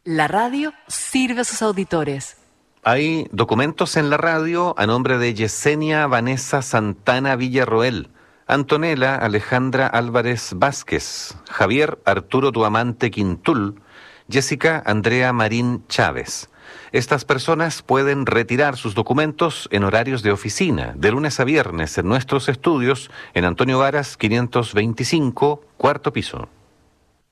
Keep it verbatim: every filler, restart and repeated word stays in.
La radio sirve a sus auditores. Hay documentos en la radio a nombre de Yesenia Vanessa Santana Villarroel, Antonella Alejandra Álvarez Vázquez, Javier Arturo Tuamante Quintul, Jessica Andrea Marín Chávez. Estas personas pueden retirar sus documentos en horarios de oficina, de lunes a viernes en nuestros estudios en Antonio Varas quinientos veinticinco, cuarto piso.